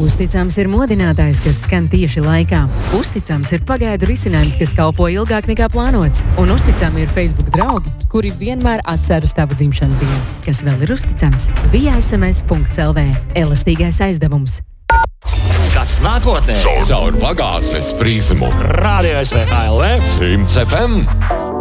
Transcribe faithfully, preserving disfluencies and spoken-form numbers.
Uzticams ir modinātājs, kas skan tieši laikā. Uzticams ir pagaidu risinājums, kas kalpo ilgāk nekā plānots. Un uzticami ir Facebook draugi, kuri vienmēr atceras tavu dzimšanas dienu. Kas vēl ir uzticams? via es em es punkts el vē. Elastīgais aizdevums. Skats nākotnē. Caur pagātnes prizmu. Radio es vē kā el vē. Simts ef em.